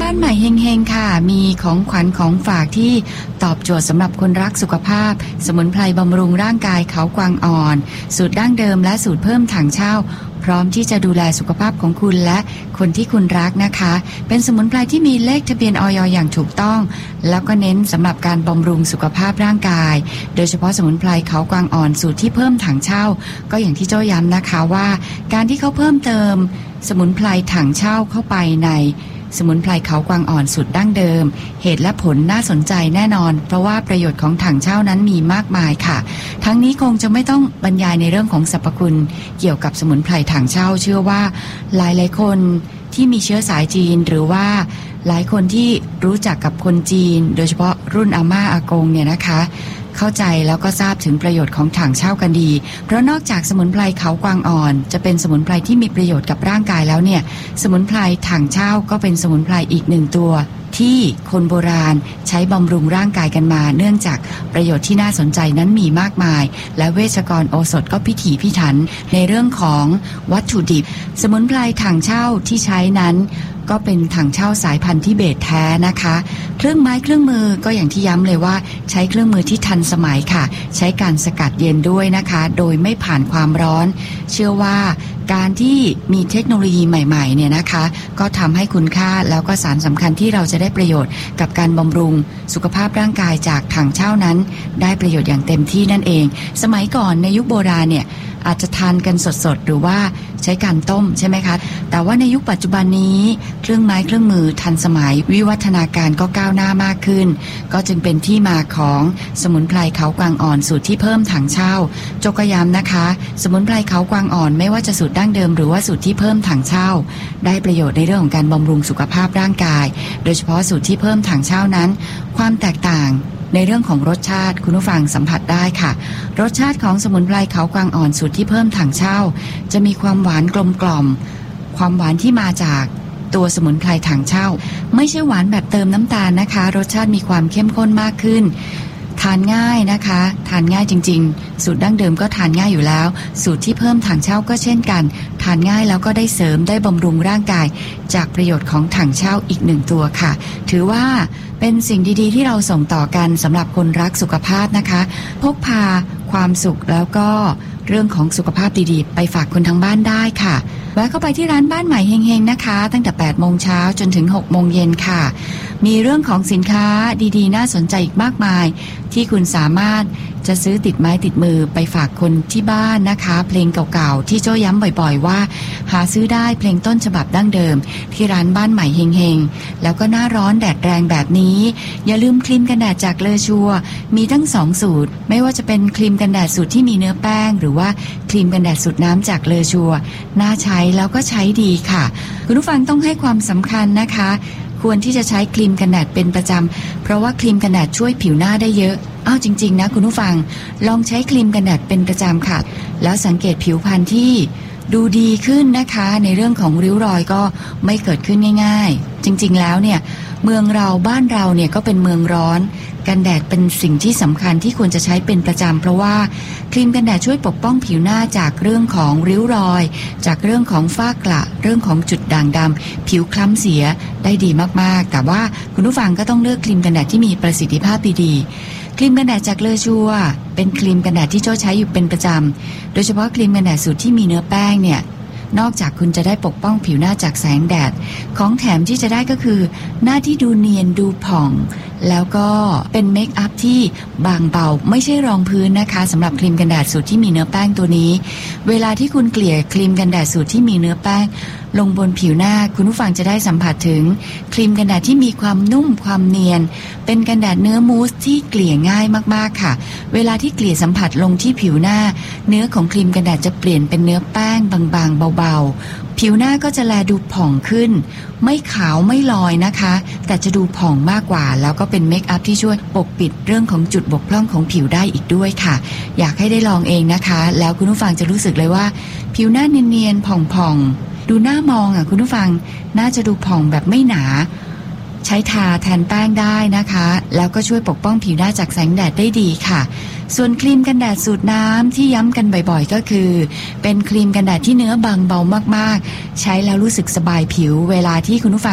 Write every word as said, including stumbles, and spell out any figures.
บ้านใหม่เฮงๆค่ะมีของขวัญของฝากที่ตอบโจทย์สำหรับคนรักสุขภาพสมุนไพรบำรุงร่างกายเขากวางอ่อนสูตรดั้งเดิมและสูตรเพิ่มถังเช่าพร้อมที่จะดูแลสุขภาพของคุณและคนที่คุณรักนะคะเป็นสมุนไพรที่มีเลขทะเบียนอย.อย่างถูกต้องแล้วก็เน้นสำหรับการบำรุงสุขภาพร่างกายโดยเฉพาะสมุนไพรเขากวางอ่อนสูตรที่เพิ่มถังเช่าก็อย่างที่โจ้ย้ำนะคะว่าการที่เขาเพิ่มเติมสมุนไพรถังเช่าเข้าไปในสมุนไพรเขากวางอ่อนสูตรดั้งเดิมเหตุและผลน่าสนใจแน่นอนเพราะว่าประโยชน์ของถังเช่านั้นมีมากมายค่ะทั้งนี้คงจะไม่ต้องบรรยายในเรื่องของสรรพคุณเกี่ยวกับสมุนไพรถังเช่าเชื่อว่าหลายหลายคนที่มีเชื้อสายจีนหรือว่าหลายคนที่รู้จักกับคนจีนโดยเฉพาะรุ่นอาม่าอากงเนี่ยนะคะเข้าใจแล้วก็ทราบถึงประโยชน์ของถังเช่ากันดีเพราะนอกจากสมุนไพรเขากวางอ่อนจะเป็นสมุนไพรที่มีประโยชน์กับร่างกายแล้วเนี่ยสมุนไพรถังเช่าก็เป็นสมุนไพรอีกหนึ่งตัวที่คนโบราณใช้บำรุงร่างกายกันมาเนื่องจากประโยชน์ที่น่าสนใจนั้นมีมากมายและเวชกรโอสถก็พิถีพิถันในเรื่องของวัตถุดิบสมุนไพรถังเช่าที่ใช้นั้นก็เป็นถังเช่าสายพันธุ์ทิเบตแท้นะคะเครื่องไม้เครื่องมือก็อย่างที่ย้ำเลยว่าใช้เครื่องมือที่ทันสมัยค่ะใช้การสกัดเย็นด้วยนะคะโดยไม่ผ่านความร้อนเชื่อว่าการที่มีเทคโนโลยีใหม่ๆเนี่ยนะคะก็ทำให้คุณค่าแล้วก็สารสำคัญที่เราจะได้ประโยชน์กับการบำรุงสุขภาพร่างกายจากถังเช่านั้นได้ประโยชน์อย่างเต็มที่นั่นเองสมัยก่อนในยุคโบราณเนี่ยอาจจะทานกันสดๆหรือว่าใช้การต้มใช่ไหมคะแต่ว่าในยุคปัจจุบันนี้เครื่องไม้เครื่องมือทันสมัยวิวัฒนาการก็ก้าวหน้ามากขึ้นก็จึงเป็นที่มาของสมุนไพรเขากวางอ่อนสูตรที่เพิ่มถังเช่าโจกย้ำนะคะสมุนไพรเขากวางอ่อนไม่ว่าจะสูตรดั้งเดิมหรือว่าสูตรที่เพิ่มถังเช่าได้ประโยชน์ในเรื่องของการบำรุงสุขภาพร่างกายโดยเฉพาะสูตรที่เพิ่มถังเช่านั้นความแตกต่างในเรื่องของรสชาติคุณผู้ฟังสัมผัสได้ค่ะรสชาติของสมุนไพรเขากวางอ่อนสูตรที่เพิ่มถังเช่าจะมีความหวานกลมกล่อมความหวานที่มาจากตัวสมุนไพรถังเช่าไม่ใช่หวานแบบเติมน้ำตาลนะคะรสชาติมีความเข้มข้นมากขึ้นทานง่ายนะคะทานง่ายจริงๆสูตรดั้งเดิมก็ทานง่ายอยู่แล้วสูตรที่เพิ่มถังเช่าก็เช่นกันทานง่ายแล้วก็ได้เสริมได้บำรุงร่างกายจากประโยชน์ของถังเช่าอีกหนึ่งตัวค่ะถือว่าเป็นสิ่งดีๆที่เราส่งต่อกันสำหรับคนรักสุขภาพนะคะพกพาความสุขแล้วก็เรื่องของสุขภาพดีๆไปฝากคนทางบ้านได้ค่ะแวะเข้าไปที่ร้านบ้านใหม่เฮงๆนะคะตั้งแต่แปดโมงเช้าจนถึงหกโมงเย็นค่ะมีเรื่องของสินค้าดีๆน่าสนใจอีกมากมายที่คุณสามารถจะซื้อติดไม้ติดมือไปฝากคนที่บ้านนะคะเพลงเก่าๆที่โจ้ย้ำบ่อยๆว่าหาซื้อได้เพลงต้นฉบับดั้งเดิมที่ร้านบ้านใหม่เฮงๆแล้วก็หน้าร้อนแดดแรงแบบนี้อย่าลืมครีมกันแดดจากเลอชัวมีทั้งสองสูตรไม่ว่าจะเป็นครีมกันแดดสูตรที่มีเนื้อแป้งหรือว่าครีมกันแดดสูตรน้ำจากเลอชัวน่าใช้แล้วก็ใช้ดีค่ะคุณผู้ฟังต้องให้ความสำคัญนะคะควรที่จะใช้ครีมกันแดดเป็นประจำเพราะว่าครีมกันแดดช่วยผิวหน้าได้เยอะอ้าวจริงๆนะคุณผู้ฟังลองใช้ครีมกันแดดเป็นประจำค่ะแล้วสังเกตผิวพรรณที่ดูดีขึ้นนะคะในเรื่องของริ้วรอยก็ไม่เกิดขึ้นง่ายๆจริงๆแล้วเนี่ยเมืองเราบ้านเราเนี่ยก็เป็นเมืองร้อนกันแดดเป็นสิ่งที่สำคัญที่ควรจะใช้เป็นประจำเพราะว่าครีมกันแดดช่วยปกป้องผิวหน้าจากเรื่องของริ้วรอยจากเรื่องของฝ้ากระเรื่องของจุดด่างดำผิวคล้ำเสียได้ดีมากๆแต่ว่าคุณผู้ฟังก็ต้องเลือกครีมกันแดดที่มีประสิทธิภาพดีๆครีมกันแดดจากเลอชัวเป็นครีมกันแดดที่โจ้ใช้อยู่เป็นประจำโดยเฉพาะครีมกันแดดสูตรที่มีเนื้อแป้งเนี่ยนอกจากคุณจะได้ปกป้องผิวหน้าจากแสงแดดของแถมที่จะได้ก็คือหน้าที่ดูเนียนดูผ่องแล้วก็เป็นเมคอัพที่บางเบาไม่ใช่รองพื้นนะคะสำหรับครีมกันแดดสูตรที่มีเนื้อแป้งตัวนี้เวลาที่คุณเกลี่ยครีมกันแดดสูตรที่มีเนื้อแป้งลงบนผิวหน้าคุณผู้ฟังจะได้สัมผัสถึงครีมกันแดดที่มีความนุ่มความเนียนเป็นกันแดดเนื้อมูสที่เกลี่ยง่ายมากๆค่ะเวลาที่เกลี่ยสัมผัสลงที่ผิวหน้าเนื้อของครีมกันแดดจะเปลี่ยนเป็นเนื้อแป้งบางๆเบาๆผิวหน้าก็จะแลดูผ่องขึ้นไม่ขาวไม่ลอยนะคะแต่จะดูผ่องมากกว่าแล้วก็เป็นเมคอัพที่ช่วยปกปิดเรื่องของจุดบกพร่องของผิวได้อีกด้วยค่ะอยากให้ได้ลองเองนะคะแล้วคุณผู้ฟังจะรู้สึกเลยว่าผิวหน้าเนียนๆผ่องๆดูหน้ามองอ่ะคุณผู้ฟังน่าจะดูผ่องแบบไม่หนาใช้ทาแทนแป้งได้นะคะแล้วก็ช่วยปกป้องผิวหน้าจากแสงแดดได้ดีค่ะส่วนครีมกันแดดสูตรน้ำที่ย้ำกันบ่อยๆก็คือเป็นครีมกันแดดที่เนื้อบางเบามากๆใช้แล้วรู้สึกสบายผิวเวลาที่คุณผู้ฟัง